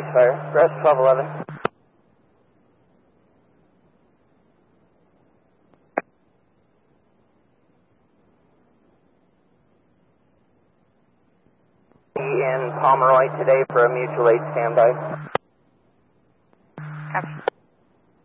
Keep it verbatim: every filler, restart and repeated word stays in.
ceasefire. Rest twelve eleven. In Pomeroy today for a mutual aid standby.